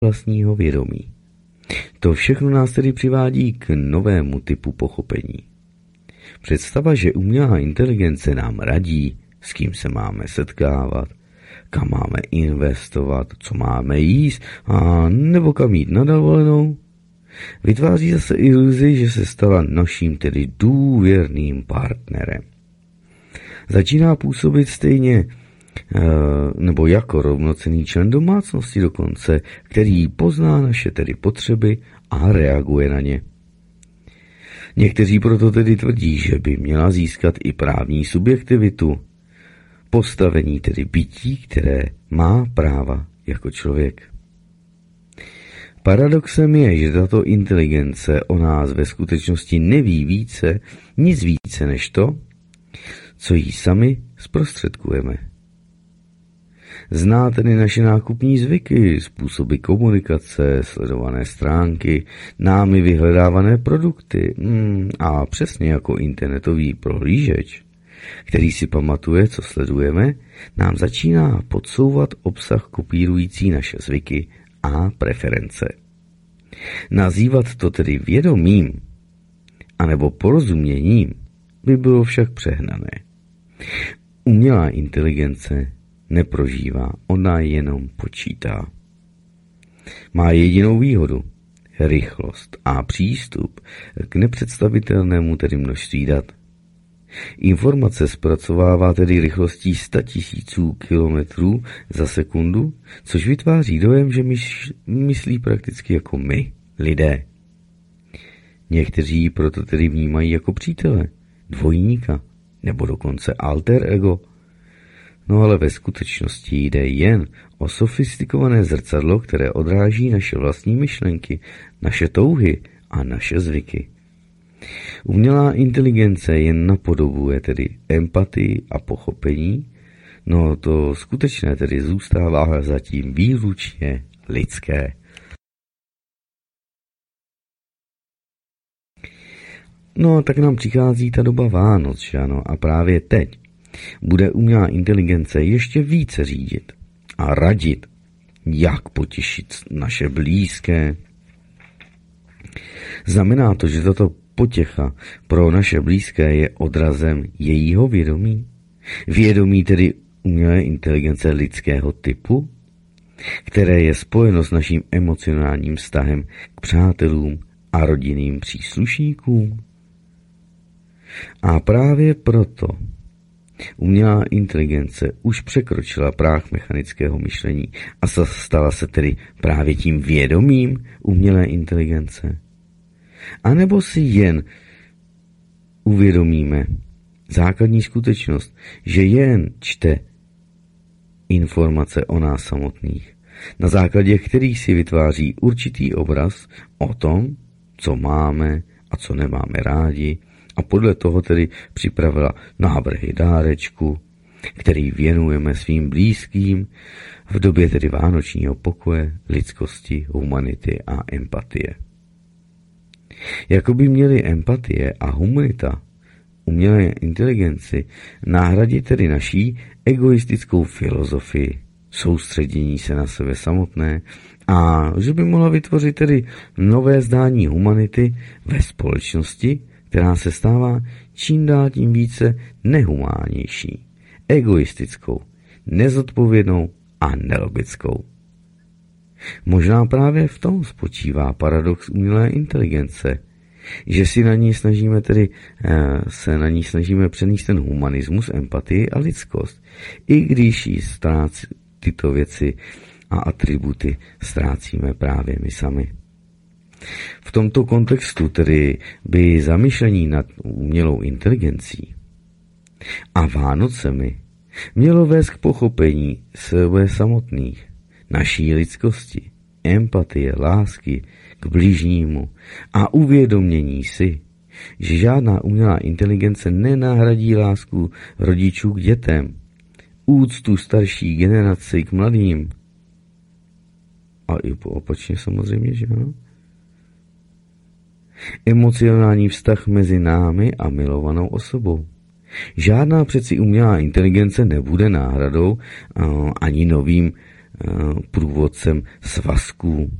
vlastního vědomí. To všechno nás tedy přivádí k novému typu pochopení. Představa, že umělá inteligence nám radí, s kým se máme setkávat, kam máme investovat, co máme jíst a nebo kam jít na dovolenou, vytváří zase iluzi, že se stala naším tedy důvěrným partnerem. Začíná působit stejně nebo jako rovnocenný člen domácnosti dokonce, který pozná naše tedy potřeby a reaguje na ně. Někteří proto tedy tvrdí, že by měla získat i právní subjektivitu, postavení tedy bytí, které má práva jako člověk. Paradoxem je, že tato inteligence o nás ve skutečnosti neví nic více než to, co jí sami zprostředkujeme. Zná tedy naše nákupní zvyky, způsoby komunikace, sledované stránky, námi vyhledávané produkty a přesně jako internetový prohlížeč, který si pamatuje, co sledujeme, nám začíná podsouvat obsah kopírující naše zvyky a preference. Nazývat to tedy vědomím anebo porozuměním by bylo však přehnané. Umělá inteligence neprožívá, ona jenom počítá. Má jedinou výhodu, rychlost a přístup k nepředstavitelnému tedy množství dat. Informace zpracovává tedy rychlostí 100 000 kilometrů za sekundu, což vytváří dojem, že myslí prakticky jako my, lidé. Někteří proto tedy vnímají jako přítele, dvojníka nebo dokonce alter ego. No ale ve skutečnosti jde jen o sofistikované zrcadlo, které odráží naše vlastní myšlenky, naše touhy a naše zvyky. Umělá inteligence jen napodobuje tedy empatii a pochopení, no to skutečné tedy zůstává zatím výlučně lidské. No tak nám přichází ta doba Vánoc, že ano, a právě teď bude umělá inteligence ještě více řídit a radit, jak potěšit naše blízké. Znamená to, že tato potěcha pro naše blízké je odrazem jejího vědomí? Vědomí tedy umělé inteligence lidského typu, které je spojeno s naším emocionálním vztahem k přátelům a rodinným příslušníkům? A právě proto umělá inteligence už překročila práh mechanického myšlení a stala se tedy právě tím vědomím umělé inteligence. A nebo si jen uvědomíme základní skutečnost, že jen čte informace o nás samotných, na základě kterých si vytváří určitý obraz o tom, co máme a co nemáme rádi, a podle toho tedy připravila návrhy dárečku, který věnujeme svým blízkým v době tedy vánočního pokoje, lidskosti, humanity a empatie. Jakoby měly empatie a humanita umělé inteligenci nahradit tedy naší egoistickou filozofii, soustředění se na sebe samotné a že by mohla vytvořit tedy nové zdání humanity ve společnosti, která se stává čím dál tím více nehumánnější, egoistickou, nezodpovědnou a nelogickou. Možná právě v tom spočívá paradox umělé inteligence, že si na ní snažíme tedy se na ní snažíme přenést ten humanismus, empatii a lidskost, i když jí tyto věci a atributy ztrácíme právě my sami. V tomto kontextu tedy by zamyšlení nad umělou inteligencí a Vánocemi mělo vést k pochopení sebe samotných, naší lidskosti, empatie, lásky k bližnímu a uvědomění si, že žádná umělá inteligence nenahradí lásku rodičů k dětem, úctu starší generaci k mladým. A i opačně samozřejmě, že ano? Emocionální vztah mezi námi a milovanou osobou. Žádná přeci umělá inteligence nebude náhradou ani novým průvodcem svazků.